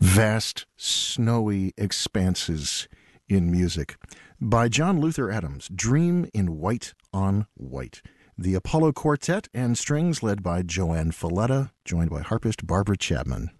vast, snowy expanses in music. By John Luther Adams, Dream in White on White. The Apollo Quartet and strings led by Joanne Falletta, joined by harpist Barbara Chapman.